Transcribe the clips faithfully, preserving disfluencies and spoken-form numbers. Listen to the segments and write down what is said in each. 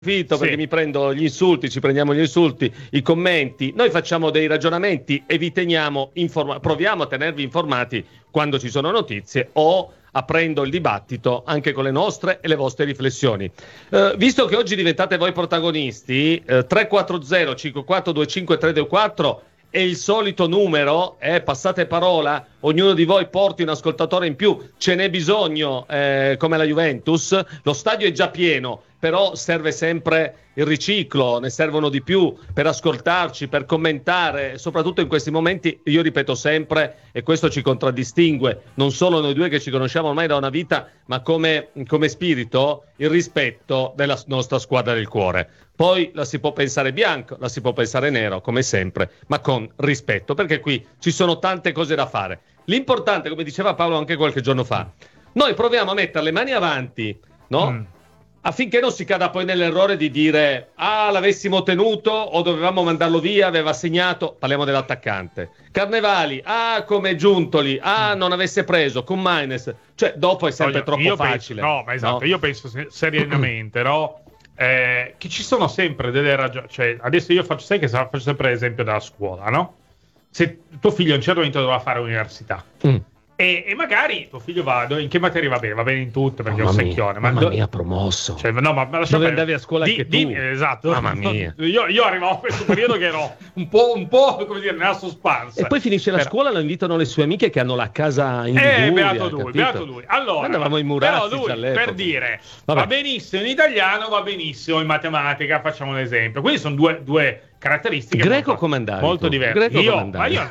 Sì. Perché mi prendo gli insulti, ci prendiamo gli insulti, i commenti, noi facciamo dei ragionamenti e vi teniamo informati, proviamo a tenervi informati quando ci sono notizie o aprendo il dibattito anche con le nostre e le vostre riflessioni. Eh, visto che oggi diventate voi protagonisti, eh, tre quattro zero cinque quattro due cinque tre due quattro è il solito numero, eh, passate parola, ognuno di voi porti un ascoltatore in più, ce n'è bisogno eh, come la Juventus, lo stadio è già pieno, però serve sempre il riciclo, ne servono di più per ascoltarci, per commentare, soprattutto in questi momenti, io ripeto sempre, e questo ci contraddistingue, non solo noi due che ci conosciamo ormai da una vita, ma come, come spirito, il rispetto della nostra squadra del cuore. Poi la si può pensare bianco, la si può pensare nero, come sempre, ma con rispetto, perché qui ci sono tante cose da fare. L'importante, come diceva Paolo anche qualche giorno fa, noi proviamo a mettere le mani avanti, no? Mm. Affinché non si cada poi nell'errore di dire ah, l'avessimo tenuto o dovevamo mandarlo via, aveva segnato, parliamo dell'attaccante. Carnevali, ah, come Giuntoli, ah, non avesse preso, con Maines, cioè dopo è sempre no, troppo io facile. Penso, no, ma esatto, no? Io penso seriamente, no? Eh, che ci sono sempre delle ragioni, cioè adesso io faccio, sai che faccio sempre l'esempio della scuola, no? Se tuo figlio a un certo momento dovrà fare l'università, mm. E, e magari tuo figlio va in che materia va bene? Va bene in tutte perché è un secchione. Ma mamma do... mia, promosso. Cioè, no, ma, ma dove andavi a scuola di, anche tu? Di, esatto. Mamma mia. Io, io arrivavo a questo periodo che ero un po', un po' come dire, nella suspense. E poi finisce la però... scuola, lo invitano le sue amiche che hanno la casa in Liguria. Eh, beato lui, beato lui. Allora, andavamo in Murazzi però lui, all'epoca. Per dire, Vabbè. Va benissimo in italiano, va benissimo in matematica, facciamo un esempio. Quindi sono due, due caratteristiche greco molto, comandavi, molto diverse. Greco io, ma io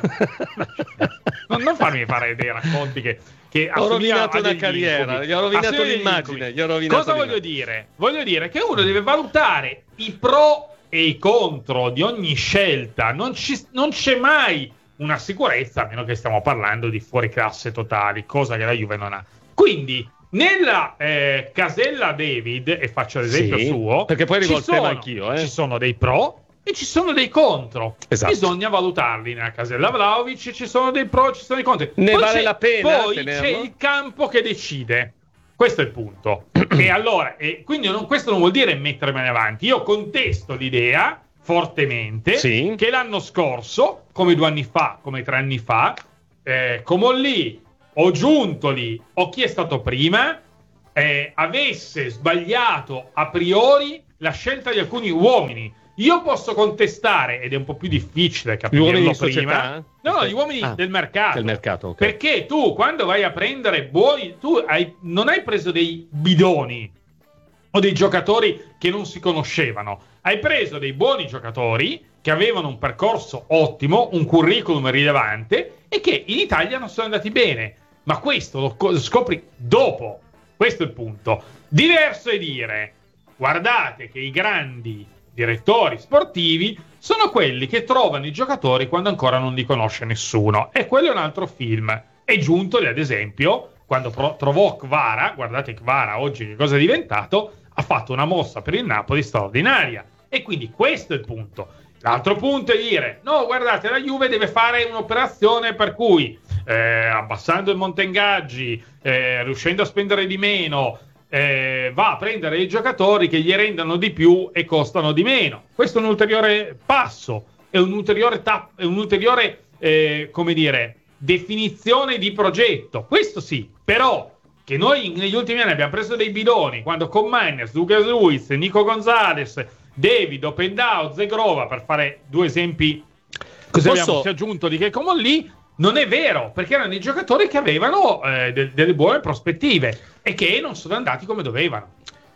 non, non farmi fare dei racconti che che ho rovinato una carriera, gli ho rovinato l'immagine, gli ho rovinato Cosa voglio dire? Voglio dire che uno deve valutare i pro e i contro di ogni scelta. Non, ci, non c'è mai una sicurezza, a meno che stiamo parlando di fuoriclasse totali, cosa che la Juve non ha. Quindi nella eh, casella David, e faccio l'esempio sì, suo, perché poi arrivo ci al tema sono, anch'io, eh. ci sono dei pro e ci sono dei contro. Esatto. Bisogna valutarli. Nella casella Vlahovic ci sono dei pro, ci sono dei contro. Ne poi vale la pena poi tenerlo? C'è il campo che decide. Questo è il punto. E allora, e quindi non, questo non vuol dire mettere mani avanti. Io contesto l'idea fortemente sì. che l'anno scorso, come due anni fa, come tre anni fa, eh, Comolli o Giuntoli o chi è stato prima eh, avesse sbagliato a priori la scelta di alcuni uomini. Io posso contestare, ed è un po' più difficile capirlo prima. Società? No, no, gli uomini ah, del mercato. Del mercato okay. Perché tu, quando vai a prendere buoni, tu hai, non hai preso dei bidoni o dei giocatori che non si conoscevano. Hai preso dei buoni giocatori che avevano un percorso ottimo, un curriculum rilevante e che in Italia non sono andati bene. Ma questo lo, lo scopri dopo. Questo è il punto. Diverso è dire, guardate che i grandi direttori sportivi sono quelli che trovano i giocatori quando ancora non li conosce nessuno. E quello è un altro film. È Giuntoli, ad esempio, quando pro- trovò Kvara, guardate Kvara oggi che cosa è diventato, ha fatto una mossa per il Napoli straordinaria. E quindi questo è il punto. L'altro punto è dire, no, guardate, la Juve deve fare un'operazione per cui, eh, abbassando il monte ingaggi, eh, riuscendo a spendere di meno, eh, va a prendere i giocatori che gli rendano di più e costano di meno. Questo è un ulteriore passo, è un ulteriore, tap- è un ulteriore eh, come dire, definizione di progetto. Questo sì, però che noi negli ultimi anni abbiamo preso dei bidoni, quando con Miners, Lucas Luiz, Nico Gonzalez, David, Opendao, Zegrova, per fare due esempi, così Posso... abbiamo aggiunto di che come lì, non è vero, perché erano i giocatori che avevano eh, de- delle buone prospettive e che non sono andati come dovevano.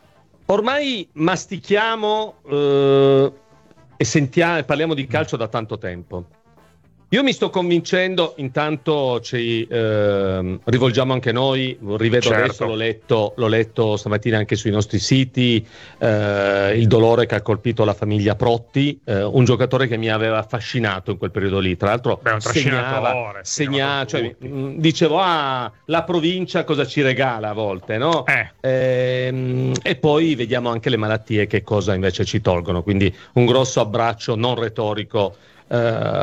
Ormai mastichiamo eh, e sentiamo, parliamo di calcio da tanto tempo. Io mi sto convincendo, intanto ci eh, rivolgiamo anche noi, rivedo certo. adesso, l'ho letto, l'ho letto stamattina anche sui nostri siti, eh, il dolore che ha colpito la famiglia Protti, eh, un giocatore che mi aveva affascinato in quel periodo lì, tra l'altro Beh, un segnava, segnava cioè, mh, dicevo, ah, la provincia cosa ci regala a volte, no? Eh. Ehm, e poi vediamo anche le malattie che cosa invece ci tolgono, quindi un grosso abbraccio non retorico Uh,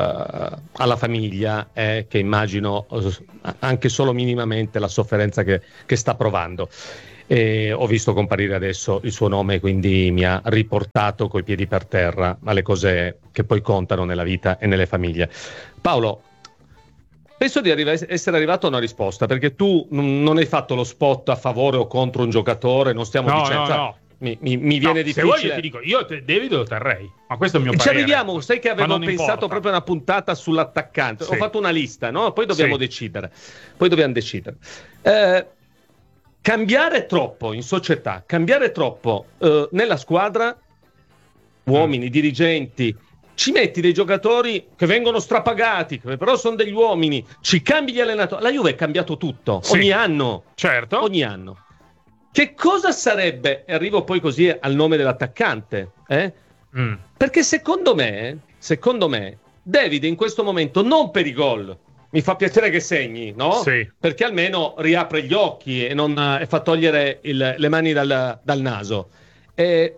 alla famiglia eh, che immagino uh, anche solo minimamente la sofferenza che, che sta provando. E ho visto comparire adesso il suo nome, quindi mi ha riportato coi piedi per terra alle cose che poi contano nella vita e nelle famiglie. Paolo, penso di arriva- essere arrivato a una risposta, perché tu n- non hai fatto lo spot a favore o contro un giocatore, non stiamo no, dicendo... no, cioè, no. Mi, mi, mi viene no, difficile. Se vuoi io ti dico, io te, David lo terrei, ma questo è il mio Ci parere. arriviamo, sai che avevo pensato importa. proprio a una puntata sull'attaccante. Sì. Ho fatto una lista, no? Poi dobbiamo sì. decidere. Poi dobbiamo decidere. Eh, cambiare troppo in società, cambiare troppo eh, nella squadra, uomini, mm. dirigenti, ci metti dei giocatori che vengono strapagati, che però sono degli uomini, ci cambi gli allenatori. La Juve è cambiato tutto, sì. ogni anno. Certo. Ogni anno. Che cosa sarebbe, e arrivo poi così al nome dell'attaccante, eh? mm. perché secondo me, secondo me, David in questo momento, non per i gol, mi fa piacere che segni, no? Sì. Perché almeno riapre gli occhi e, non, e fa togliere il, le mani dal, dal naso. Eh,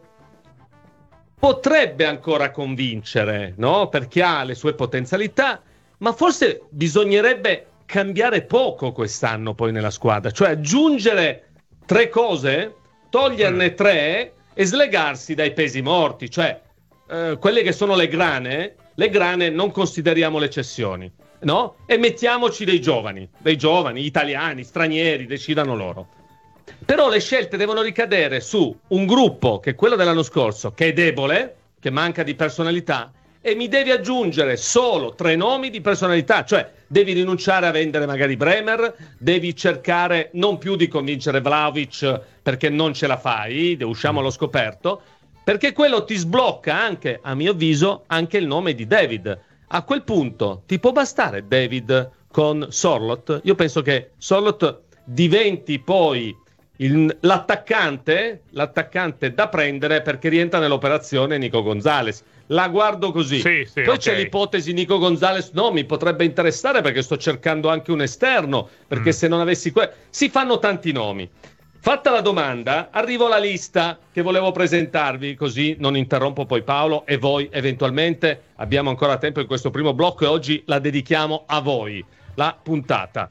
potrebbe ancora convincere, no? Perché ha le sue potenzialità, ma forse bisognerebbe cambiare poco quest'anno poi nella squadra, cioè aggiungere tre cose, toglierne mm. tre e slegarsi dai pesi morti, cioè eh, quelle che sono le grane, le grane non consideriamo le cessioni, no? E mettiamoci dei giovani, dei giovani, italiani, stranieri, decidano loro. Però le scelte devono ricadere su un gruppo che è quello dell'anno scorso, che è debole, che manca di personalità, e mi devi aggiungere solo tre nomi di personalità, cioè devi rinunciare a vendere magari Bremer, devi cercare non più di convincere Vlahovic perché non ce la fai, usciamo allo scoperto, perché quello ti sblocca anche, a mio avviso, anche il nome di David. A quel punto ti può bastare David con Sorloth? Io penso che Sorloth diventi poi il, l'attaccante, l'attaccante da prendere perché rientra nell'operazione Nico Gonzalez. La guardo così. Sì, sì, Poi okay. c'è l'ipotesi Nico Gonzalez, no, mi potrebbe interessare perché sto cercando anche un esterno, perché mm. se non avessi que- si fanno tanti nomi. Fatta la domanda, arrivo alla lista che volevo presentarvi, così non interrompo poi Paolo e voi eventualmente. Abbiamo ancora tempo in questo primo blocco e oggi la dedichiamo a voi, la puntata.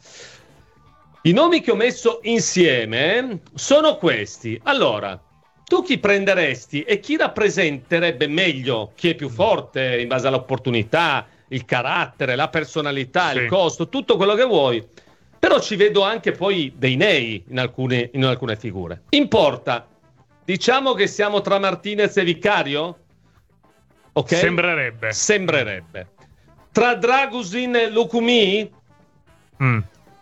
I nomi che ho messo insieme sono questi. Allora, tu chi prenderesti e chi rappresenterebbe meglio, chi è più forte in base all'opportunità, il carattere, la personalità, sì. il costo, tutto quello che vuoi. Però ci vedo anche poi dei nei in alcune, in alcune figure. Importa, diciamo che siamo tra Martinez e Vicario? Ok? Sembrerebbe. Sembrerebbe. Tra Dragusin e Lukumi? Mm.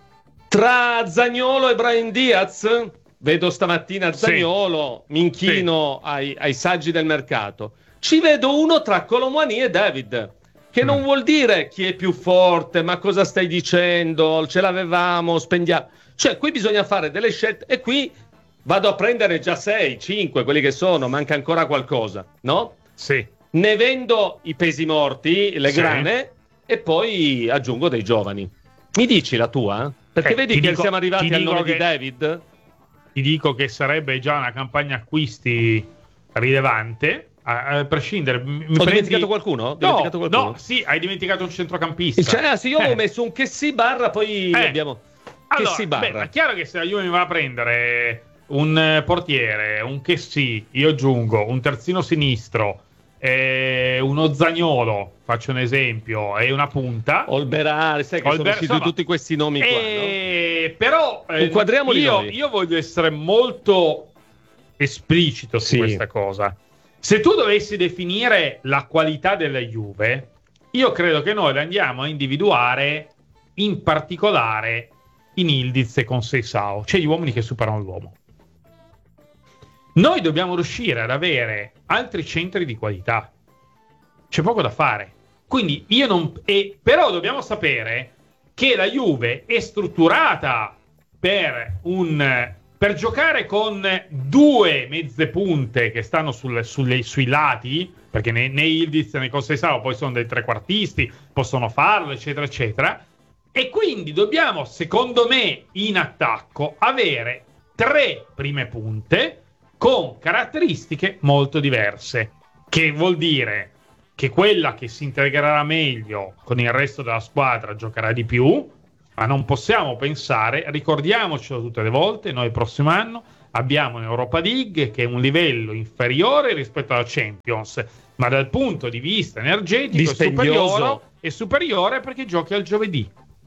Tra Zaniolo e Brahim Diaz? Vedo stamattina Zaniolo, sì. mi inchino sì. ai, ai saggi del mercato. Ci vedo uno tra Colomwani e David, che mm. non vuol dire chi è più forte, ma cosa stai dicendo, ce l'avevamo, spendiamo. Cioè, qui bisogna fare delle scelte e qui vado a prendere già sei, cinque, quelli che sono, manca ancora qualcosa, no? Sì. Ne vendo i pesi morti, le sì. grane, e poi aggiungo dei giovani. Mi dici la tua? Perché eh, vedi che dico, siamo arrivati al nome che... di David? Ti dico che sarebbe già una campagna acquisti rilevante, a, a prescindere. Mi Ho prendi... dimenticato qualcuno? Ho dimenticato no, qualcuno? no, sì, hai dimenticato un centrocampista. Cioè, ah, sì, io eh. avevo messo un Chessy barra, poi eh. abbiamo allora, Chessy barra. Beh, è chiaro che se la Juve mi va a prendere un portiere, un Chessy, io aggiungo un terzino sinistro, eh, uno Zaniolo, faccio un esempio, e una punta. Olberare, sai che Olber- sono usciti tutti questi nomi qua, eh, no? Però eh, io, io voglio essere molto esplicito su sì. questa cosa. Se tu dovessi definire la qualità della Juve, io credo che noi la andiamo a individuare in particolare in Yildiz e con Seisao, cioè gli uomini che superano l'uomo. Noi dobbiamo riuscire ad avere altri centri di qualità. C'è poco da fare. Quindi io non... E, però dobbiamo sapere che la Juve è strutturata per un... per giocare con due mezze punte che stanno sul, sulle, sui lati, perché nei, nei Yildiz e nei Conceição poi sono dei trequartisti, possono farlo, eccetera, eccetera. E quindi dobbiamo, secondo me, in attacco, avere tre prime punte con caratteristiche molto diverse. Che vuol dire che quella che si integrerà meglio con il resto della squadra giocherà di più, ma non possiamo pensare, ricordiamocelo tutte le volte, noi il prossimo anno, abbiamo un'Europa League che è un livello inferiore rispetto alla Champions, ma dal punto di vista energetico è superiore, è superiore perché giochi al giovedì.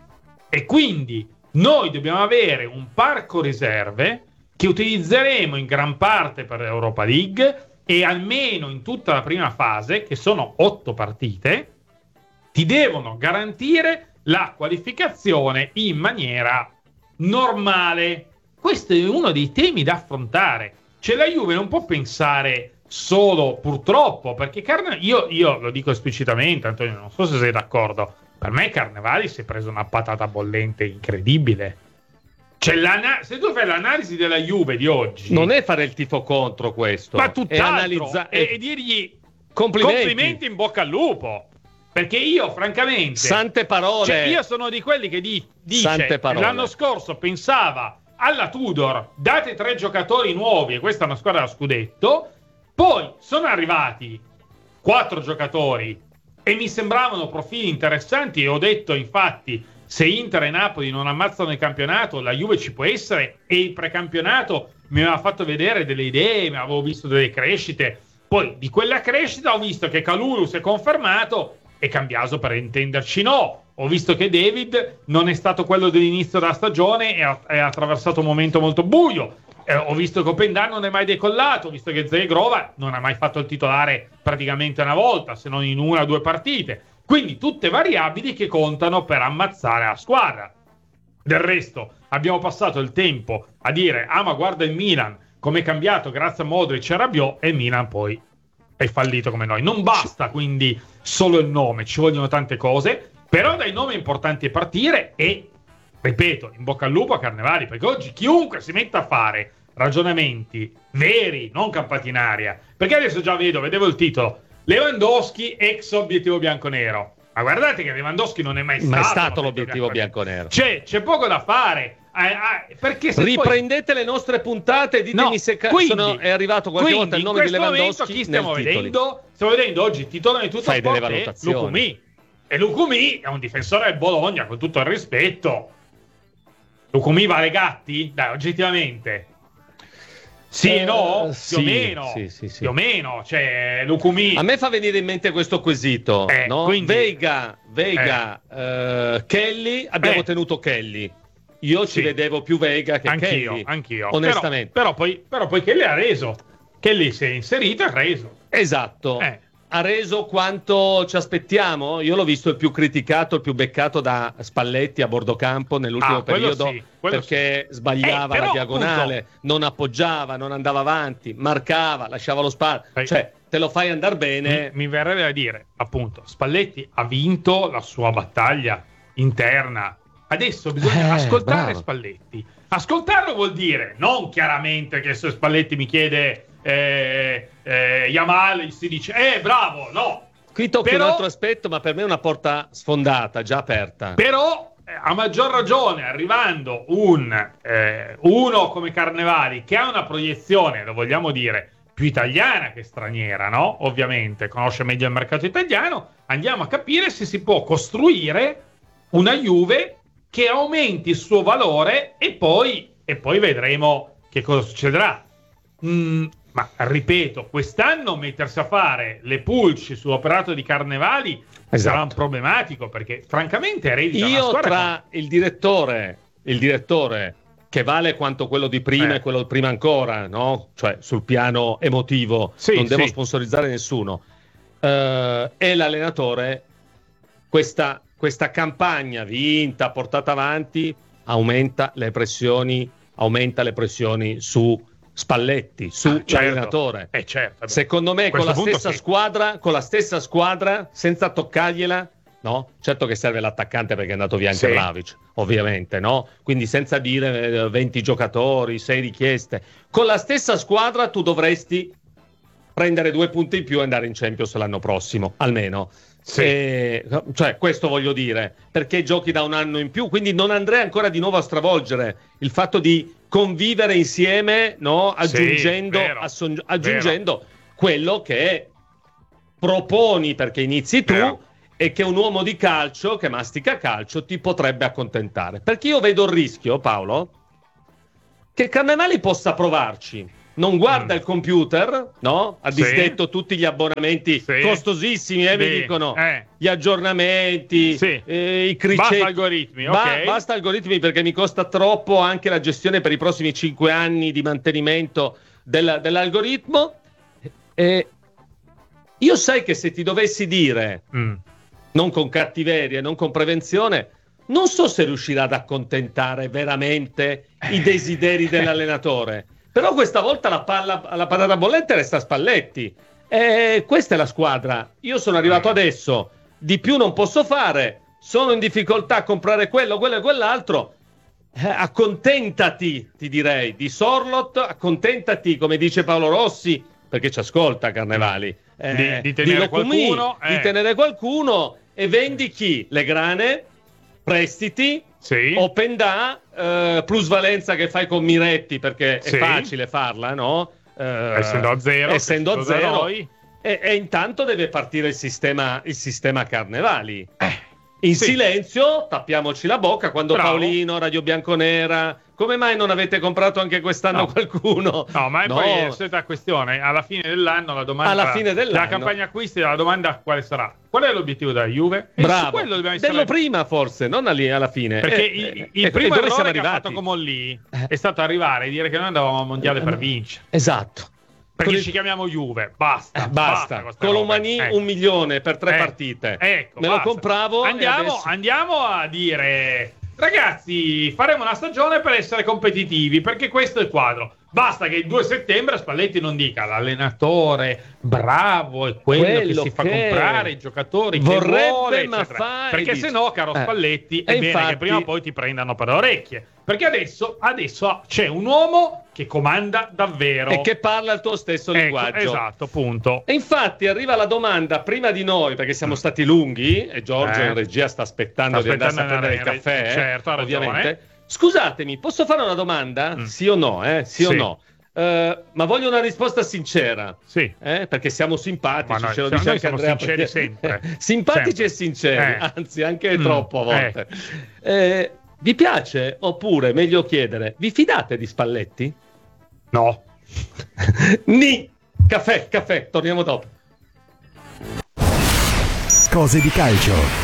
E quindi noi dobbiamo avere un parco riserve che utilizzeremo in gran parte per l'Europa League, e almeno in tutta la prima fase, che sono otto partite, ti devono garantire la qualificazione in maniera normale. Questo è uno dei temi da affrontare. Cioè la Juve non può pensare solo, purtroppo, perché Carne... io, io lo dico esplicitamente, Antonio, non so se sei d'accordo, per me Carnevali si è preso una patata bollente incredibile. Cioè, se tu fai l'analisi della Juve di oggi, non è fare il tifo contro questo, ma tutt'altro, è analizzare e, e dirgli complimenti. complimenti in bocca al lupo. Perché io, francamente, sante parole, cioè io sono di quelli che di, dice l'anno scorso pensava alla Tudor, date tre giocatori nuovi e questa è una squadra da scudetto, poi sono arrivati quattro giocatori e mi sembravano profili interessanti, e ho detto infatti, se Inter e Napoli non ammazzano il campionato, la Juve ci può essere, e il precampionato mi aveva fatto vedere delle idee, mi avevo visto delle crescite. Poi di quella crescita ho visto che Kalulu si è confermato e Cambiaso, per intenderci, no. Ho visto che David non è stato quello dell'inizio della stagione e ha, e ha attraversato un momento molto buio. Eh, ho visto che Opendà non è mai decollato, ho visto che Zegrova non ha mai fatto il titolare praticamente una volta, se non in una o due partite. Quindi tutte variabili che contano per ammazzare la squadra. Del resto abbiamo passato il tempo a dire ah ma guarda il Milan come è cambiato grazie a Modric e Rabiot, e il Milan poi è fallito come noi. Non basta quindi solo il nome, ci vogliono tante cose, però dai nomi importanti a partire. E ripeto, in bocca al lupo a Carnevali, perché oggi chiunque si metta a fare ragionamenti veri, non campati in aria, perché adesso già vedo, vedevo il titolo Lewandowski ex obiettivo bianconero, ma guardate che Lewandowski non è mai stato, mai stato l'obiettivo bianconero. C'è, c'è poco da fare. Eh, eh, perché se riprendete poi... le nostre puntate, ditemi no, se quindi, sono, è arrivato qualche quindi, volta il nome di Lewandowski. Chi stiamo nel vedendo? Stiamo vedendo oggi il titolare di tutto Fai sport delle valutazioni. è Lukumi. E Lukumi è un difensore del Bologna, con tutto il rispetto. Lukumi vale Gatti? Dai, oggettivamente. Sì e eh, no? Più sì, o meno. Sì, sì, sì. Più o meno. Cioè, Lukumi... A me fa venire in mente questo quesito. Eh, no? quindi... Veiga, Veiga eh. Uh, Kelly, abbiamo eh. tenuto Kelly. Io ci sì. vedevo più Veiga che anch'io, Kelly. Anch'io, onestamente. Però, però, poi, però poi Kelly ha reso. Kelly si è inserito e ha reso. Esatto. Eh. Ha reso quanto ci aspettiamo. Io l'ho visto il più criticato, il più beccato da Spalletti a bordo campo nell'ultimo ah, periodo, sì, perché sì. sbagliava eh, però, la diagonale, appunto, non appoggiava, non andava avanti, marcava, lasciava lo spazio. eh. Cioè, te lo fai andare bene. Mi, mi verrebbe da dire, appunto, Spalletti ha vinto la sua battaglia interna. Adesso bisogna eh, ascoltare bravo. Spalletti. Ascoltarlo vuol dire non chiaramente che se Spalletti mi chiede eh, eh, Yamal si dice eh bravo, no. Qui tocca però, un altro aspetto, ma per me è una porta sfondata, già aperta. Però eh, a maggior ragione arrivando un eh, uno come Carnevali che ha una proiezione, lo vogliamo dire, più italiana che straniera, no? Ovviamente conosce meglio il mercato italiano, andiamo a capire se si può costruire una Juve che aumenti il suo valore e poi, e poi vedremo che cosa succederà. Mm, ma ripeto, quest'anno mettersi a fare le pulci sull'operato di Carnevali esatto. sarà un problematico, perché francamente eredita io una tra con... il direttore il direttore che vale quanto quello di prima eh. e quello di prima ancora, no? Cioè sul piano emotivo, sì, non devo sì. sponsorizzare nessuno, uh, e l'allenatore, questa questa campagna vinta, portata avanti, aumenta le pressioni, aumenta le pressioni su Spalletti, su ah, certo. l'allenatore. Eh, certo, secondo me con la stessa sì. squadra, con la stessa squadra, senza toccargliela, no? Certo che serve l'attaccante perché è andato via anche sì. Vlahovic, ovviamente, no? Quindi senza dire venti giocatori, sei richieste. Con la stessa squadra tu dovresti prendere due punti in più e andare in Champions l'anno prossimo, almeno. Sì. E, cioè, questo voglio dire, perché giochi da un anno in più, quindi non andrei ancora di nuovo a stravolgere il fatto di convivere insieme, no? Aggiungendo, sì, vero, asson- aggiungendo vero. quello che proponi perché inizi tu vero. E che un uomo di calcio che mastica calcio ti potrebbe accontentare. Perché io vedo il rischio, Paolo, che Carnevali possa provarci. Non guarda mm. il computer, no? Ha disdetto sì. tutti gli abbonamenti sì. costosissimi, eh, mi dicono eh. gli aggiornamenti, sì. eh, i cricetti. Basta algoritmi, ba- ok. Basta algoritmi perché mi costa troppo anche la gestione per i prossimi cinque anni di mantenimento del, dell'algoritmo. E io sai che se ti dovessi dire, mm. non con cattiveria, non con prevenzione, non so se riuscirà ad accontentare veramente i desideri dell'allenatore. Però questa volta la palla, la patata bollente resta a Spalletti. E questa è la squadra. Io sono arrivato adesso, di più non posso fare, sono in difficoltà a comprare quello, quello e quell'altro. Eh, accontentati, ti direi, di Sorlot, accontentati, come dice Paolo Rossi, perché ci ascolta Carnevali, eh, di, di tenere di Locumì, qualcuno. Eh. Di tenere qualcuno e vendi chi? Le grane, prestiti, sì. Open da, eh, plusvalenza che fai con Miretti perché è sì. facile farla, no? Eh, essendo a zero, essendo a zero e, e intanto deve partire il sistema, il sistema Carnevali. Eh, In sì. silenzio, tappiamoci la bocca quando Bravo. Paolino, Radio Bianconera. Come mai non avete comprato anche quest'anno no. qualcuno? No, ma no. poi è stata questione. Alla fine dell'anno la domanda alla fine dell'anno. la campagna acquisti, la domanda quale sarà? Qual è l'obiettivo della Juve? E Bravo. Quello Dello essere... prima forse, non alla fine. Perché eh, il, eh, il eh, primo errore errore che ha fatto Comolli è stato arrivare e dire che noi andavamo al mondiale per vincere. Esatto. Perché Con ci il... chiamiamo Juve, basta. Eh, basta. basta Colomani ecco. un milione per tre eh, partite. Ecco, me basta. lo compravo. Andiamo, adesso... andiamo a dire, ragazzi, faremo una stagione per essere competitivi, perché questo è il quadro. Basta che il due settembre Spalletti non dica l'allenatore bravo è quello, quello che si fa che comprare i giocatori vorrebbe, che vuole, ma fai, perché dice. se no, caro eh. Spalletti, è e bene infatti... che prima o poi ti prendano per le orecchie. Perché adesso, adesso c'è un uomo che comanda davvero e che parla il tuo stesso ecco, linguaggio. Esatto, punto. E infatti arriva la domanda prima di noi, perché siamo stati lunghi e Giorgio eh. in regia sta aspettando sta di andarsi a prendere il caffè, certo, ha ovviamente. ragione. Scusatemi, posso fare una domanda? Mm. Sì o no? Eh? Sì, sì. o no? Uh, ma voglio una risposta sincera. Sì. Eh? Perché siamo simpatici, noi, ce lo siamo, dice anche siamo Andrea. Sinceri sempre. Simpatici sempre. e sinceri, eh. anzi anche mm. troppo a volte. Eh. Eh, vi piace? Oppure, meglio chiedere, vi fidate di Spalletti? No. Ni. Caffè, caffè, torniamo dopo. Cose di calcio.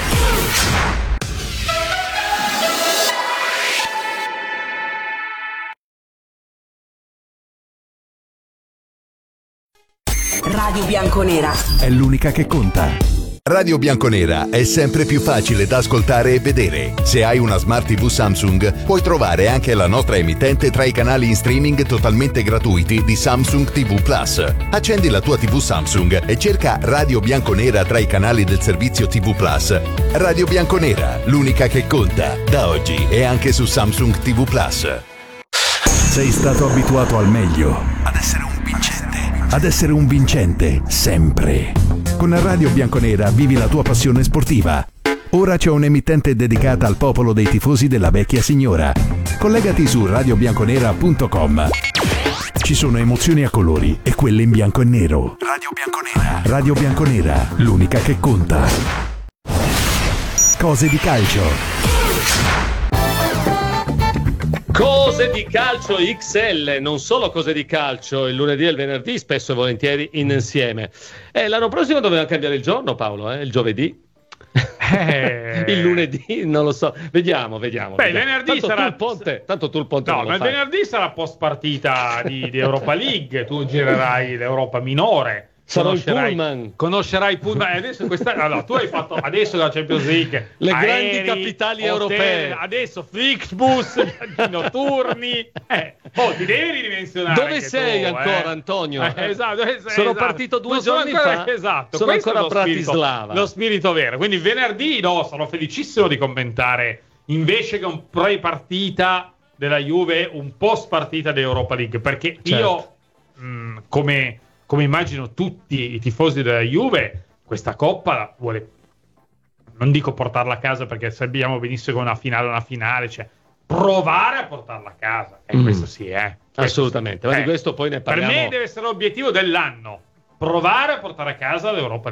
Radio Bianconera è l'unica che conta. Radio Bianconera è sempre più facile da ascoltare e vedere. Se hai una Smart tivù Samsung, puoi trovare anche la nostra emittente tra i canali in streaming totalmente gratuiti di Samsung tivù Plus. Accendi la tua tivù Samsung e cerca Radio Bianconera tra i canali del servizio tivù Plus. Radio Bianconera, l'unica che conta, da oggi e anche su Samsung tivù Plus. Sei stato abituato al meglio, ad essere un vincente, ad essere un vincente sempre. Con Radio Bianconera vivi la tua passione sportiva. Ora c'è un'emittente dedicata al popolo dei tifosi della vecchia signora. Collegati su radio bianconera punto com. Ci sono emozioni a colori e quelle in bianco e nero. Radio Bianconera. Radio Bianconera, l'unica che conta. Cose di calcio. Cose di calcio X L, non solo cose di calcio, il lunedì e il venerdì, spesso e volentieri insieme. Eh, l'anno prossimo doveva cambiare il giorno, Paolo, eh? Il giovedì. Eh... il lunedì, non lo so. Vediamo, vediamo. Beh, vediamo. venerdì tanto sarà tu il ponte, tanto tu il ponte. No, ma il venerdì sarà post partita di, di Europa League, tu girerai l'Europa minore. Sarò il pullman. Conoscerai il pullman. Adesso questa, allora, tu hai fatto adesso la Champions League. Le aerei, grandi capitali hotel, europee. Adesso Flixbus, viaggi notturni. Eh, oh, ti devi ridimensionare. Dove sei tu, ancora, eh? Antonio? Eh, esatto, dove sei, sono esatto. partito due non giorni ancora, fa. Esatto. Sono Questo ancora a è lo Bratislava. Spirito, lo spirito vero. Quindi venerdì, no, sono felicissimo di commentare invece che un pre-partita della Juve, un post-partita dell'Europa League. Perché certo. io, mh, come... come immagino tutti i tifosi della Juve, questa coppa vuole, non dico portarla a casa perché sappiamo benissimo che una finale è una finale, cioè provare a portarla a casa. E mm. questo sì, eh. Questo assolutamente. sì. Ma eh. di questo poi ne parliamo. Per me deve essere l'obiettivo dell'anno, provare a portare a casa l'Europa League.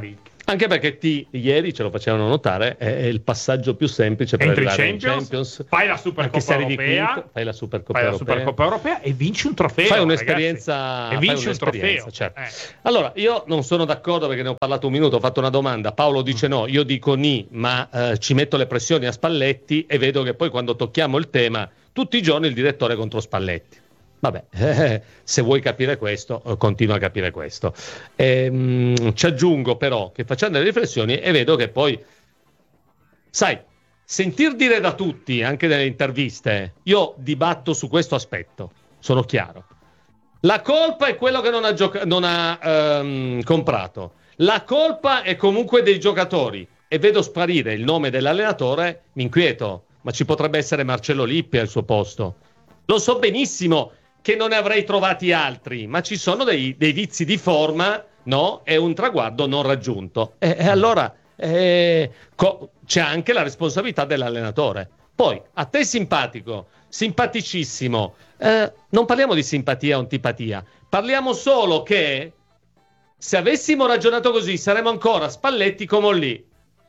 Anche perché ti, ieri ce lo facevano notare, è il passaggio più semplice per Entri arrivare Champions, in Champions. Fai la Supercoppa Europea, quinto, fai la Supercoppa fai la Europea. Supercoppa Europea e vinci un trofeo. Fai un'esperienza, e vinci fai un trofeo. Certo. Eh. Allora, io non sono d'accordo perché ne ho parlato un minuto, ho fatto una domanda. Paolo dice no, io dico ni, ma eh, ci metto le pressioni a Spalletti e vedo che poi quando tocchiamo il tema, tutti i giorni il direttore contro Spalletti. Vabbè, eh, se vuoi capire questo, eh, continua a capire questo. Ehm, ci aggiungo però che facciamo delle riflessioni e vedo che poi, sai, sentir dire da tutti, anche nelle interviste, io dibatto su questo aspetto, sono chiaro. La colpa è quello che non ha, gioca- non ha ehm, comprato. La colpa è comunque dei giocatori. E vedo sparire il nome dell'allenatore, mi inquieto, ma ci potrebbe essere Marcello Lippi al suo posto. Lo so benissimo che non ne avrei trovati altri, ma ci sono dei, dei vizi di forma, no? E un traguardo non raggiunto. E, e allora eh, co- c'è anche la responsabilità dell'allenatore. Poi, a te simpatico, simpaticissimo, eh, non parliamo di simpatia o antipatia, parliamo solo che se avessimo ragionato così saremmo ancora Spalletti come lì.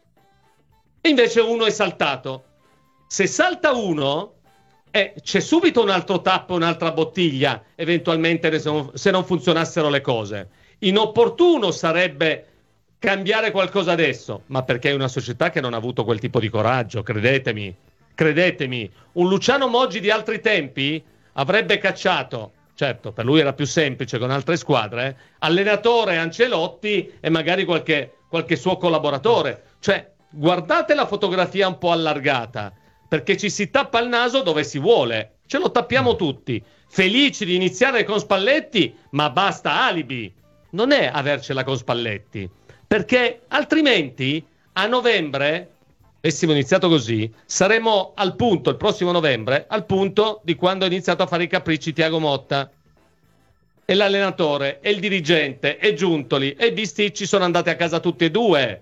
E invece uno è saltato. Se salta uno... Eh, c'è subito un altro tappo, un'altra bottiglia, eventualmente se non funzionassero le cose. Inopportuno sarebbe cambiare qualcosa adesso, ma perché è una società che non ha avuto quel tipo di coraggio, credetemi, credetemi. Un Luciano Moggi di altri tempi avrebbe cacciato, certo, per lui era più semplice con altre squadre, eh, allenatore Ancelotti e magari qualche, qualche suo collaboratore. Cioè, guardate la fotografia un po' allargata, perché ci si tappa il naso dove si vuole, ce lo tappiamo tutti, felici di iniziare con Spalletti, ma basta alibi, non è avercela con Spalletti, perché altrimenti a novembre, avessimo iniziato così, saremo al punto, il prossimo novembre, al punto di quando ha iniziato a fare i capricci Thiago Motta, e l'allenatore, e il dirigente, e Giuntoli, e Bisticci sono andati a casa tutti e due.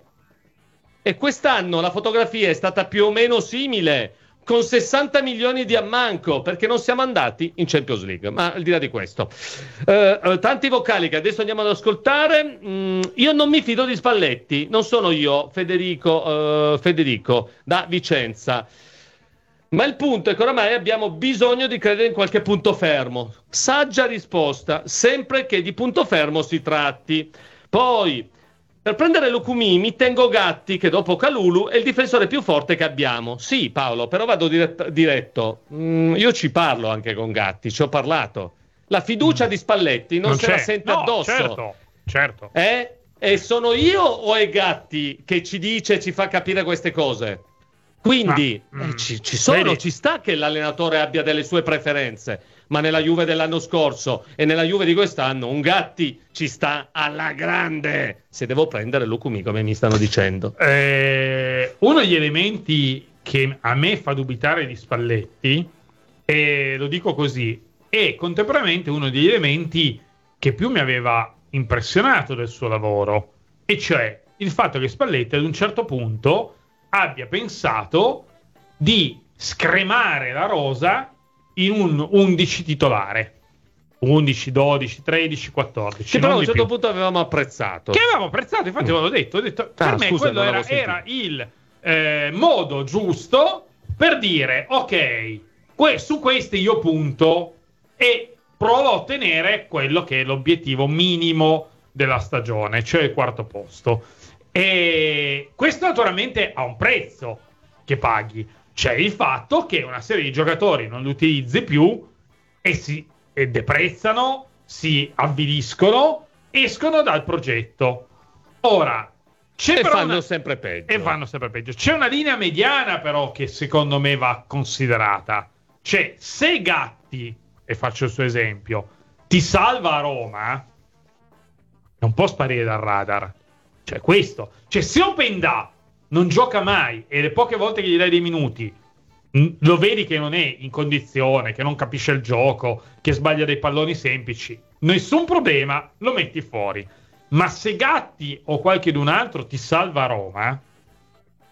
E quest'anno la fotografia è stata più o meno simile, con sessanta milioni di ammanco, perché non siamo andati in Champions League. Ma al di là di questo, eh, eh, tanti vocali che adesso andiamo ad ascoltare. Mm, io non mi fido di Spalletti, non sono io, Federico, eh, Federico da Vicenza. Ma il punto è che oramai abbiamo bisogno di credere in qualche punto fermo. Saggia risposta, sempre che di punto fermo si tratti. Poi... per prendere Lucumi mi tengo Gatti, che dopo Kalulu è il difensore più forte che abbiamo. Sì, Paolo, però vado diret- diretto. Mm, io ci parlo anche con Gatti, ci ho parlato. La fiducia mm. di Spalletti non, non se c'è. la sente no, addosso. Certo, certo. Eh? E sono io o è Gatti che ci dice e ci fa capire queste cose? Quindi ah, eh, ci, ci sono, vedi? Ci sta che l'allenatore abbia delle sue preferenze, ma nella Juve dell'anno scorso e nella Juve di quest'anno un Gatti ci sta alla grande, se devo prendere Lucumi come mi stanno dicendo. Eh, uno degli elementi che a me fa dubitare di Spalletti, e lo dico così, è contemporaneamente uno degli elementi che più mi aveva impressionato del suo lavoro, e cioè il fatto che Spalletti ad un certo punto abbia pensato di scremare la rosa in un undici titolare, undici, dodici, tredici, quattordici, che però a un certo più. punto avevamo apprezzato che avevamo apprezzato, infatti mm. l'ho detto, ho detto ah, per me scusa, quello era, era il eh, modo giusto per dire ok, que- su questi io punto e provo a ottenere quello che è l'obiettivo minimo della stagione, cioè il quarto posto. E questo naturalmente ha un prezzo che paghi. C'è il fatto che una serie di giocatori non li utilizzi più e si e deprezzano, si avviliscono, escono dal progetto. Ora, c'è e però fanno una... sempre peggio. E fanno sempre peggio. C'è una linea mediana però che secondo me va considerata. Cioè, se Gatti, e faccio il suo esempio, ti salva a Roma, non può sparire dal radar. Cioè questo, cioè se Openda non gioca mai e le poche volte che gli dai dei minuti lo vedi che non è in condizione, che non capisce il gioco, che sbaglia dei palloni semplici, nessun problema, lo metti fuori. Ma se Gatti o qualche d'un altro ti salva a Roma,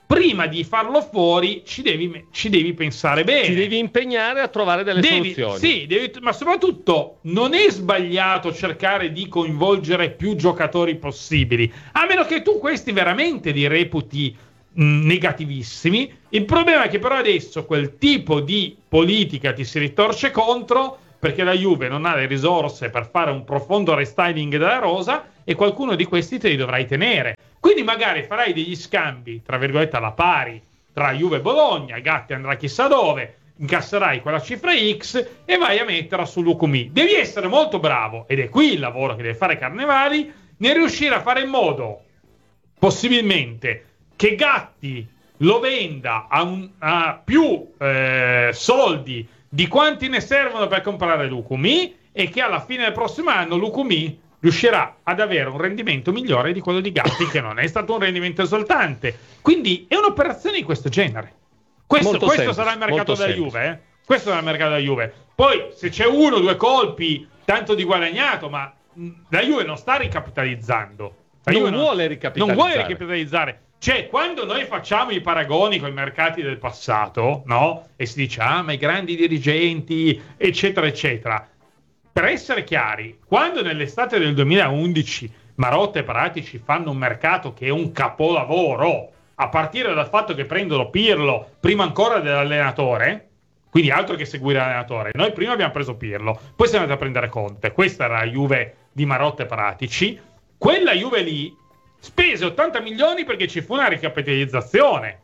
prima di farlo fuori ci devi, ci devi pensare bene. Ti devi impegnare a trovare delle devi, soluzioni. Sì, devi, ma soprattutto non è sbagliato cercare di coinvolgere più giocatori possibili, a meno che tu questi veramente li reputi mh, negativissimi. Il problema è che però adesso quel tipo di politica ti si ritorce contro, perché la Juve non ha le risorse per fare un profondo restyling della rosa e qualcuno di questi te li dovrai tenere. Quindi magari farai degli scambi, tra virgolette, alla pari tra Juve e Bologna, Gatti andrà chissà dove, incasserai quella cifra X e vai a metterla su Lukumi. Devi essere molto bravo, ed è qui il lavoro che deve fare Carnevali, nel riuscire a fare in modo, possibilmente, che Gatti lo venda a, un, a più eh, soldi di quanti ne servono per comprare Lukumi, e che alla fine del prossimo anno Lukumi riuscirà ad avere un rendimento migliore di quello di Gatti, che non è stato un rendimento esaltante. Quindi è un'operazione di questo genere. Questo, questo semplice, sarà il mercato della semplice. Juve. Eh? Questo sarà il mercato della Juve. Poi, se c'è uno o due colpi, tanto di guadagnato, ma mh, la Juve non sta ricapitalizzando. La non Juve vuole non, ricapitalizzare. Non vuole ricapitalizzare. Cioè, quando noi facciamo i paragoni con i mercati del passato, no? E si dice, ah, ma i grandi dirigenti, eccetera, eccetera. Per essere chiari, quando nell'estate del duemilaundici Marotta e Pratici fanno un mercato che è un capolavoro, a partire dal fatto che prendono Pirlo prima ancora dell'allenatore, quindi altro che seguire l'allenatore, noi prima abbiamo preso Pirlo, poi siamo andati a prendere Conte, questa era la Juve di Marotta e Pratici, quella Juve lì spese ottanta milioni perché ci fu una ricapitalizzazione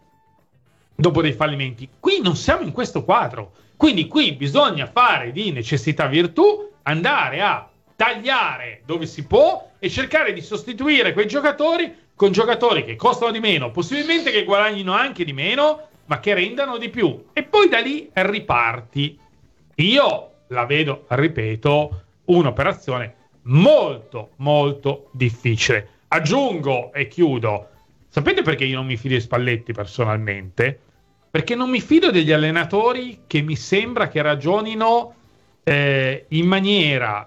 dopo dei fallimenti. Qui non siamo in questo quadro. Quindi qui bisogna fare di necessità virtù, andare a tagliare dove si può e cercare di sostituire quei giocatori con giocatori che costano di meno, possibilmente che guadagnino anche di meno, ma che rendano di più. E poi da lì riparti. Io la vedo, ripeto, un'operazione molto, molto difficile. Aggiungo e chiudo. Sapete perché io non mi fido di Spalletti personalmente? Perché non mi fido degli allenatori che mi sembra che ragionino eh, in maniera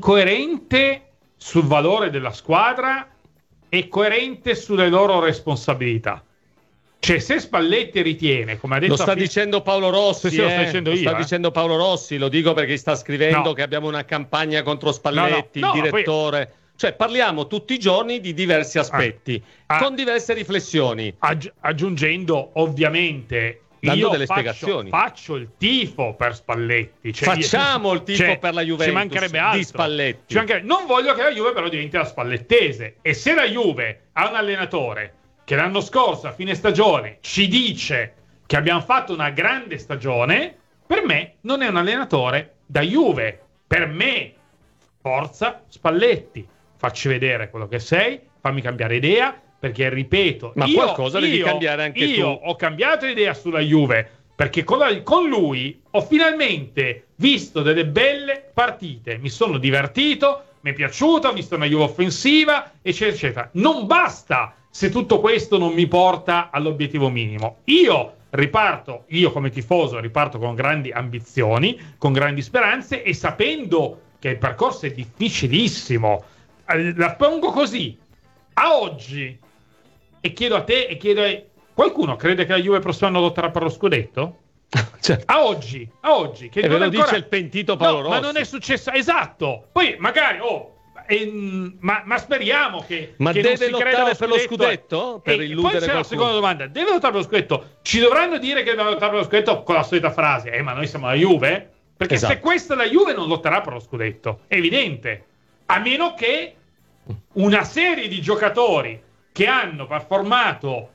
incoerente sul valore della squadra e coerente sulle loro responsabilità. Cioè, se Spalletti ritiene, come ha detto... Lo sta dicendo Paolo Rossi, sì, sì, lo eh? sto dicendo lo io, sta eh? dicendo Paolo Rossi, lo dico perché sta scrivendo no. che abbiamo una campagna contro Spalletti, no, no, no, il direttore... Poi... Cioè, parliamo tutti i giorni di diversi aspetti, ah, con diverse riflessioni. Aggi- aggiungendo, ovviamente... Dando io delle faccio, spiegazioni. Faccio il tifo per Spalletti. Cioè, Facciamo il tifo cioè, per la Juventus, ci mancherebbe altro. Di Spalletti. Ci mancherebbe... Non voglio che la Juve però diventi la spallettese. E se la Juve ha un allenatore che l'anno scorso a fine stagione ci dice che abbiamo fatto una grande stagione, per me non è un allenatore da Juve. Per me, forza Spalletti. Facci vedere quello che sei, fammi cambiare idea. Perché, ripeto, ma io, qualcosa devi io, cambiare anche io tu. Io ho cambiato idea sulla Juve, perché con, la, con lui ho finalmente visto delle belle partite. Mi sono divertito, mi è piaciuto, ho visto una Juve offensiva, eccetera, eccetera. Non basta se tutto questo non mi porta all'obiettivo minimo. Io riparto, io come tifoso, riparto con grandi ambizioni, con grandi speranze e sapendo che il percorso è difficilissimo. La pongo così. A oggi... E chiedo a te e chiedo a... Qualcuno crede che la Juve prossimo anno lotterà per lo scudetto? Certo. A oggi, a oggi. Che e ve lo ancora... dice il pentito Paolo no, Rossi. ma non è successo, esatto. Poi magari, oh, eh, ma, ma speriamo che... Ma che deve non si lottare per lo scudetto, scudetto? Per e illudere poi c'è qualcuno. la seconda domanda. Deve lottare per lo scudetto? Ci dovranno dire che deve lottare per lo scudetto con la solita frase, eh, ma noi siamo la Juve? Perché esatto. Se questa è la Juve non lotterà per lo scudetto. È evidente. A meno che una serie di giocatori che hanno performato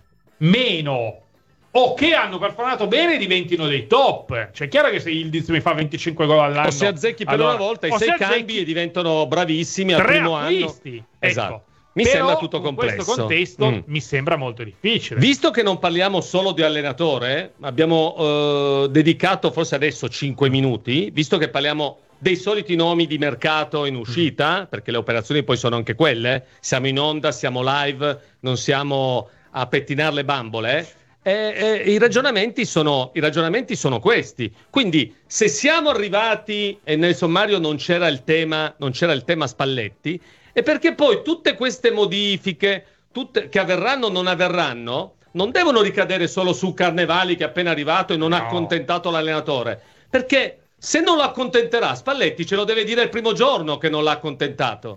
meno o che hanno performato bene diventino dei top. Cioè è chiaro che se il Diz mi fa venticinque gol all'anno o si azzecchi per allora, una volta i sei azzecchi... cambi e diventano bravissimi al tre primo acquisti. anno. Ecco. Esatto. Mi Però, sembra tutto complesso. In questo contesto mm. mi sembra molto difficile. Visto che non parliamo solo di allenatore, abbiamo eh, dedicato forse adesso cinque minuti, visto che parliamo dei soliti nomi di mercato in uscita, mm. perché le operazioni poi sono anche quelle, siamo in onda, siamo live, non siamo a pettinare le bambole, eh, eh, i ragionamenti sono, i ragionamenti sono questi. Quindi se siamo arrivati e nel sommario non c'era il tema, non c'era il tema Spalletti, è perché poi tutte queste modifiche, tutte, che avverranno o non avverranno, non devono ricadere solo su Carnevali che è appena arrivato e non no. ha accontentato l'allenatore, perché se non lo accontenterà Spalletti ce lo deve dire il primo giorno che non l'ha accontentato.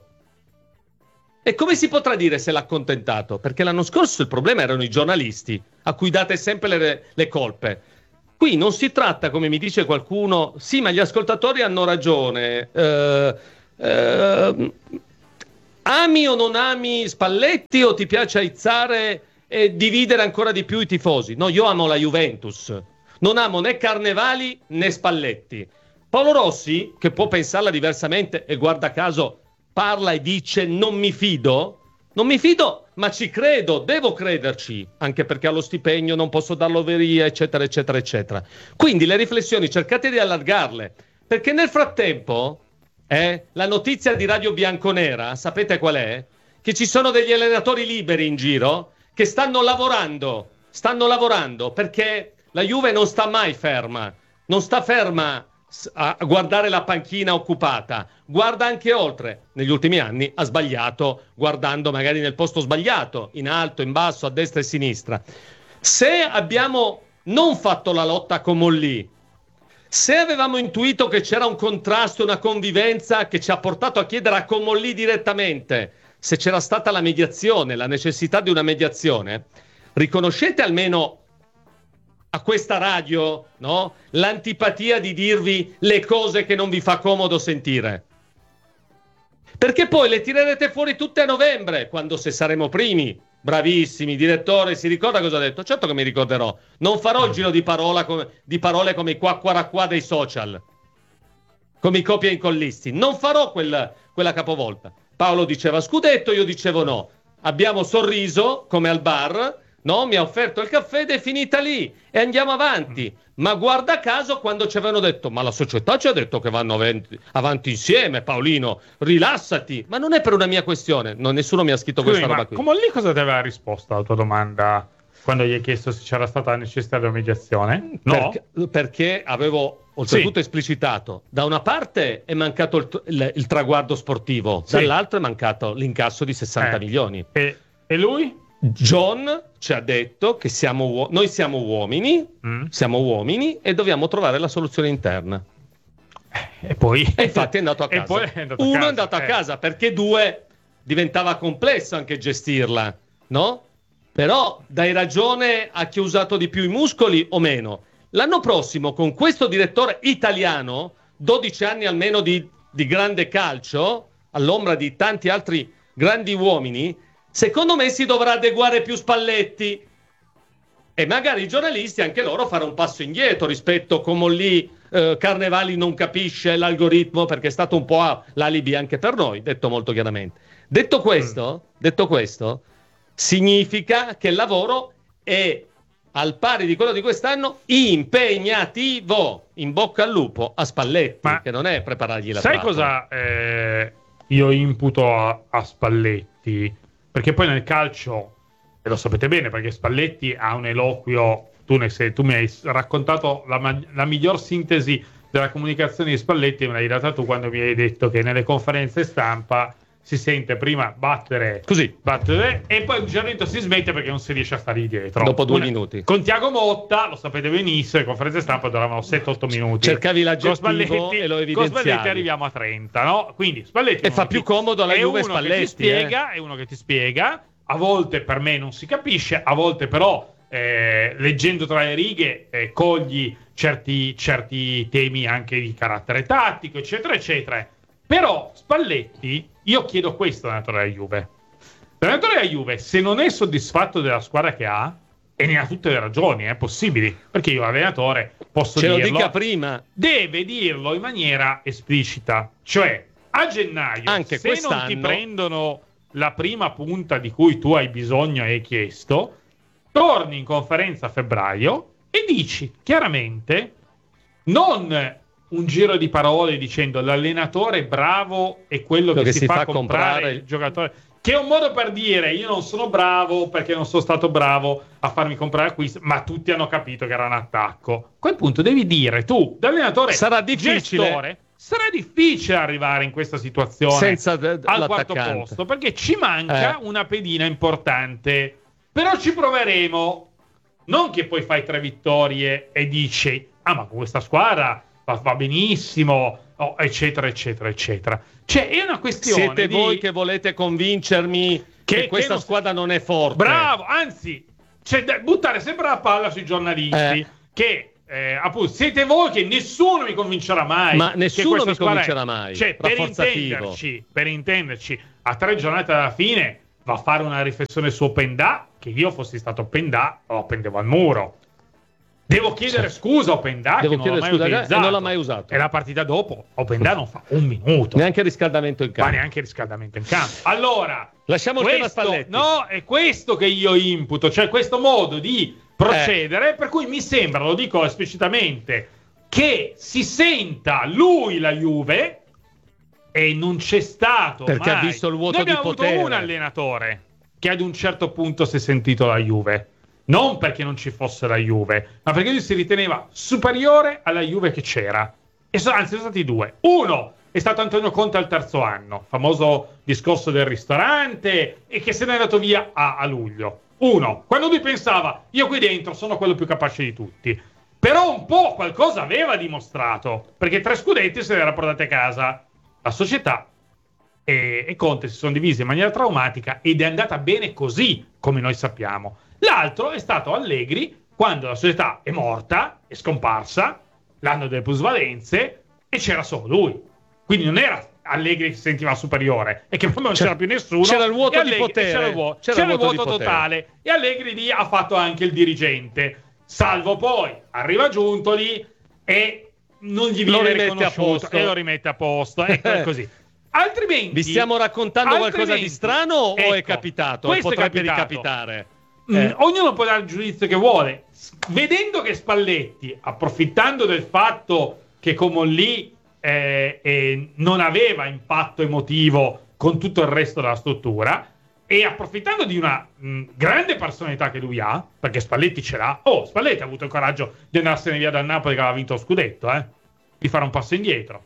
E come si potrà dire se l'ha accontentato? Perché l'anno scorso il problema erano i giornalisti a cui date sempre le, le colpe. Qui non si tratta, come mi dice qualcuno, sì, ma gli ascoltatori hanno ragione. Eh, eh, ami o non ami Spalletti o ti piace aizzare e dividere ancora di più i tifosi? No, io amo la Juventus. Non amo né Carnevali né Spalletti. Paolo Rossi, che può pensarla diversamente e guarda caso parla e dice non mi fido, non mi fido, ma ci credo, devo crederci, anche perché allo stipendio non posso darlo via, eccetera, eccetera, eccetera. Quindi le riflessioni cercate di allargarle, perché nel frattempo eh, la notizia di Radio Bianconera, sapete qual è? Che ci sono degli allenatori liberi in giro che stanno lavorando, stanno lavorando perché la Juve non sta mai ferma, non sta ferma a guardare la panchina occupata, guarda anche oltre. Negli ultimi anni ha sbagliato guardando magari nel posto sbagliato, in alto, in basso, a destra e a sinistra. Se abbiamo non fatto la lotta con Mollì, se avevamo intuito che c'era un contrasto e una convivenza che ci ha portato a chiedere a Comolli direttamente se c'era stata la mediazione, la necessità di una mediazione, riconoscete almeno a questa radio, no, l'antipatia di dirvi le cose che non vi fa comodo sentire, perché poi le tirerete fuori tutte a novembre, quando se saremo primi. Bravissimi, direttore, si ricorda cosa ha detto? Certo che mi ricorderò, non farò il giro di, parola come, di parole come i qua qua qua dei social, come i copia e incollisti, non farò quel, quella capovolta. Paolo diceva scudetto, io dicevo no, abbiamo sorriso come al bar, no? Mi ha offerto il caffè ed è finita lì e andiamo avanti. Ma guarda caso quando ci avevano detto ma la società ci ha detto che vanno avanti, avanti insieme, Paolino, rilassati. Ma non è per una mia questione, non, nessuno mi ha scritto Scusi, questa ma roba qui. come lì cosa ti aveva risposto alla tua domanda quando gli hai chiesto se c'era stata la necessità di una mediazione? No? Perché, perché avevo oltretutto sì. esplicitato, da una parte è mancato il, il, il traguardo sportivo, sì. dall'altra è mancato l'incasso di sessanta eh. milioni. E, e lui? John ci ha detto che siamo uo- noi siamo uomini, mm. siamo uomini e dobbiamo trovare la soluzione interna. E poi e infatti è andato a casa. E poi è andato a Uno casa. è andato a eh. casa perché due diventava complesso anche gestirla, no? Però dai ragione a chi ha usato di più i muscoli o meno. L'anno prossimo con questo direttore italiano, dodici anni almeno di, di grande calcio, all'ombra di tanti altri grandi uomini, secondo me si dovrà adeguare più Spalletti e magari i giornalisti anche loro fare un passo indietro rispetto a come lì eh, Carnevali non capisce l'algoritmo perché è stato un po' a, l'alibi anche per noi, detto molto chiaramente. Detto questo, mm. detto questo, significa che il lavoro è al pari di quello di quest'anno impegnativo. In bocca al lupo a Spalletti, ma che non è preparargli la sai trappola. Cosa eh, io imputo a, a Spalletti? Perché poi nel calcio, e lo sapete bene, perché Spalletti ha un eloquio, tu, ne sei, tu mi hai raccontato la, la miglior sintesi della comunicazione di Spalletti, me l'hai data tu quando mi hai detto che nelle conferenze stampa si sente prima battere così battere e poi un certo si smette perché non si riesce a stare dietro. Dopo due Una, minuti. Con Tiago Motta, lo sapete benissimo, le conferenze stampa duravano sette otto minuti. Cercavi l'aggettivo Spalletti, e lo evidenziavi. Con Spalletti arriviamo a trenta, no? Quindi Spalletti e fa più ti, comodo alla Juve Spalletti. Che ti spiega, eh. È uno che ti spiega, a volte per me non si capisce, a volte però eh, leggendo tra le righe eh, cogli certi, certi temi anche di carattere tattico, eccetera, eccetera. Però Spalletti, io chiedo questo all'allenatore della Juve. L'allenatore della Juve, se non è soddisfatto della squadra che ha, e ne ha tutte le ragioni, eh, possibili, perché io allenatore posso Ce dirlo. lo dica prima. Deve dirlo in maniera esplicita. Cioè, a gennaio, anche se quest'anno non ti prendono la prima punta di cui tu hai bisogno e hai chiesto, torni in conferenza a febbraio e dici chiaramente, non un giro di parole dicendo l'allenatore bravo è quello che, che si, si fa, fa comprare, comprare il giocatore, che è un modo per dire io non sono bravo perché non sono stato bravo a farmi comprare acquisti, ma tutti hanno capito che era un attacco. A quel punto devi dire tu, da allenatore, sarà difficile gestore, sarà difficile arrivare in questa situazione senza d- al quarto posto, perché ci manca eh. una pedina importante, però ci proveremo. non che poi fai tre vittorie e dici ah ma con questa squadra va, va benissimo, oh, eccetera eccetera eccetera. Cioè è una questione siete di... voi che volete convincermi che, che questa che non... squadra non è forte. Bravo, anzi cioè, da, buttare sempre la palla sui giornalisti eh. che eh, appunto siete voi che nessuno mi convincerà mai, ma nessuno mi squadra... convincerà mai, cioè per intenderci, per intenderci a tre giornate dalla fine va a fare una riflessione su Openda, che io fossi stato Openda lo appendevo al muro. Devo chiedere certo. scusa a Openda che non l'ho mai utilizzato e non l'ha mai usato. E la partita dopo Openda non fa un minuto. Neanche riscaldamento in campo. Ma neanche riscaldamento in campo. Allora, lasciamo questo, il tema Spalletti. No, è questo che io imputo, cioè questo modo di procedere, eh. per cui mi sembra, lo dico esplicitamente, che si senta lui la Juve e non c'è stato perché mai. ha visto il vuoto Noi di abbiamo potere. avuto un allenatore che ad un certo punto si è sentito la Juve. Non perché non ci fosse la Juve, ma perché lui si riteneva superiore alla Juve che c'era. E so, anzi, sono stati due. Uno è stato Antonio Conte al terzo anno, famoso discorso del ristorante, e che se n'è andato via a, a luglio. Uno, quando lui pensava, io qui dentro sono quello più capace di tutti. Però un po' qualcosa aveva dimostrato, perché tre scudetti se li era portati a casa. La società e, e Conte si sono divisi in maniera traumatica ed è andata bene così, come noi sappiamo. L'altro è stato Allegri quando la società è morta, è scomparsa, l'anno delle plusvalenze, e c'era solo lui. Quindi non era Allegri che si sentiva superiore, e che proprio non c'era, c'era più nessuno. C'era il vuoto Allegri, di potere. C'era il vuoto, c'era c'era il vuoto, il vuoto totale. E Allegri lì ha fatto anche il dirigente. Salvo poi arriva Giuntoli e non gli viene riconosciuto e lo rimette a posto. Ecco, è così. Altrimenti... Vi stiamo raccontando qualcosa di strano o ecco, è capitato? O potrebbe ricapitare? Mm, eh. Ognuno può dare il giudizio che vuole. Vedendo che Spalletti, approfittando del fatto che Comolli eh, eh, non aveva impatto emotivo con tutto il resto della struttura, e approfittando di una mh, grande personalità che lui ha, perché Spalletti ce l'ha. Oh, Spalletti ha avuto il coraggio di andarsene via dal Napoli che aveva vinto lo scudetto, eh? Di fare un passo indietro.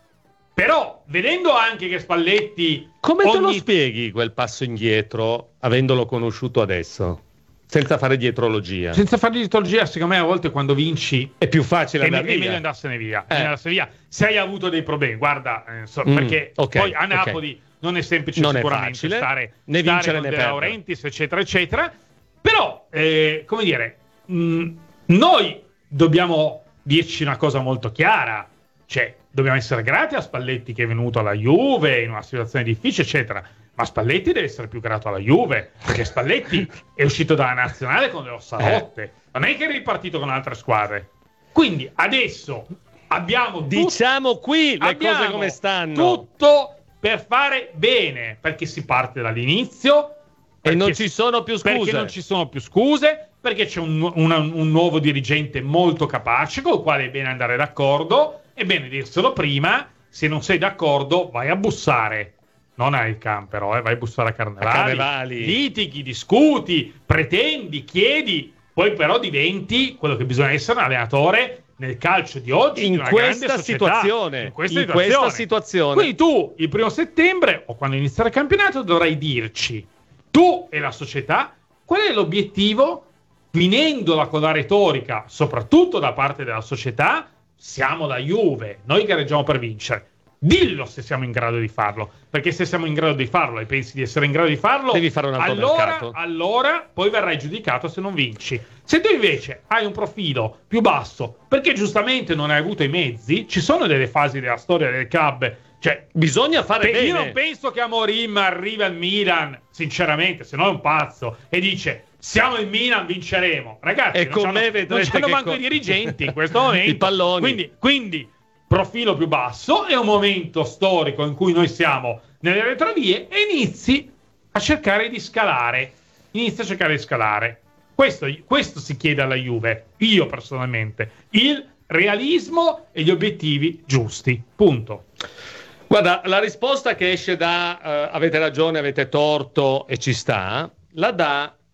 Però, vedendo anche che Spalletti... Come ogni... te lo spieghi quel passo indietro, avendolo conosciuto adesso? Senza fare dietrologia. Senza fare dietrologia, secondo me a volte quando vinci... È più facile andare via. È meglio andarsene via. Eh. andarsene via. Se hai avuto dei problemi, guarda, eh, so, mm, perché okay, poi a Napoli okay. non è semplice non sicuramente è facile, stare, né stare vincere con né De perdere. Laurentiis, eccetera, eccetera. Però, eh, come dire, mh, noi dobbiamo dirci una cosa molto chiara. Cioè, dobbiamo essere grati a Spalletti che è venuto alla Juve in una situazione difficile, eccetera. Ma Spalletti deve essere più grato alla Juve, perché Spalletti è uscito dalla nazionale con le ossa rotte. Eh. Non è che è ripartito con altre squadre. Quindi adesso abbiamo tut- diciamo qui le abbiamo cose come stanno. Tutto per fare bene, perché si parte dall'inizio e non ci sono più scuse. Perché non ci sono più scuse, perché c'è un, un, un nuovo dirigente molto capace con il quale è bene andare d'accordo. È bene dirselo prima. Se non sei d'accordo, vai a bussare. Non hai il campero, eh, vai a bussare a Carnevali, a Carnevali. Litighi, discuti, pretendi, chiedi, poi però diventi quello che bisogna essere un allenatore nel calcio di oggi, in di una questa grande situazione, in, questa, in situazione. questa situazione. Quindi tu il primo settembre o quando inizierà il campionato dovrai dirci, tu e la società, qual è l'obiettivo, finendola con la retorica, soprattutto da parte della società. Siamo la Juve, noi gareggiamo per vincere. Dillo se siamo in grado di farlo, perché se siamo in grado di farlo e pensi di essere in grado di farlo, devi fare un altro allora, mercato. allora poi verrai giudicato se non vinci. Se tu invece hai un profilo più basso, perché giustamente non hai avuto i mezzi, ci sono delle fasi della storia del club, cioè bisogna fare pe- bene. Io non penso che Amorim arrivi al Milan, sinceramente, se no è un pazzo, e dice siamo il Milan, vinceremo. Ragazzi, e non con c'hanno, me vedrete non c'hanno che manco co- i dirigenti in questo momento. I palloni. Quindi, quindi profilo più basso, è un momento storico in cui noi siamo nelle retrovie e inizi a cercare di scalare. Inizi a cercare di scalare. Questo, questo si chiede alla Juve, io personalmente. Il realismo e gli obiettivi giusti. Punto. Guarda, la risposta che esce da uh, avete ragione, avete torto e ci sta, la dà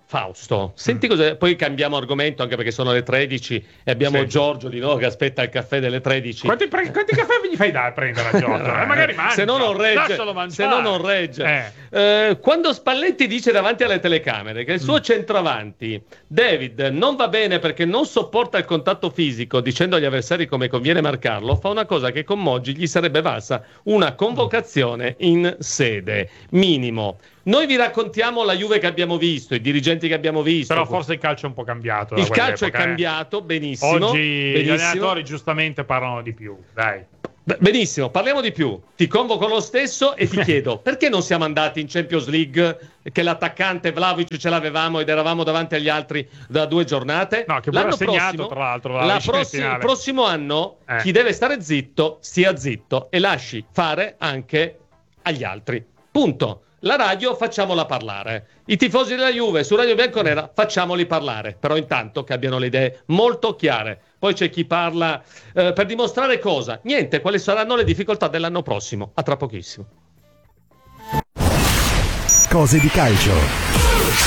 Fausto, senti cosa, poi cambiamo argomento anche perché sono le tredici e abbiamo Sì. Giorgio di nuovo che aspetta il caffè delle tredici. Quanti, pre- quanti caffè gli fai da prendere a Giorgio? Eh, magari mangia. Se no non regge, Lascialo mangiare. se no non regge. Eh. Eh, quando Spalletti dice davanti alle telecamere che il suo Mm. centravanti David non va bene perché non sopporta il contatto fisico, dicendo agli avversari come conviene marcarlo, fa una cosa che con Moggi gli sarebbe valsa una convocazione in sede minimo. Noi vi raccontiamo la Juve che abbiamo visto, i dirigenti che abbiamo visto. Però forse il calcio è un po' cambiato. da Il calcio è quell'epoca, eh. cambiato, benissimo. Oggi gli benissimo. allenatori giustamente parlano di più, dai. Beh, benissimo, parliamo di più. Ti convoco lo stesso e ti chiedo perché non siamo andati in Champions League, che l'attaccante Vlahovic ce l'avevamo ed eravamo davanti agli altri da due giornate? No, che pure L'anno ha segnato, prossimo, tra l'altro, la Vlahovic nel prossi- finale. il prossimo anno Eh. chi deve stare zitto stia zitto e lasci fare anche agli altri. Punto. La radio facciamola parlare. I tifosi della Juve su Radio Bianconera facciamoli parlare, però intanto che abbiano le idee molto chiare. Poi c'è chi parla eh, per dimostrare cosa? Niente, quali saranno le difficoltà dell'anno prossimo? A tra pochissimo. Cose di calcio.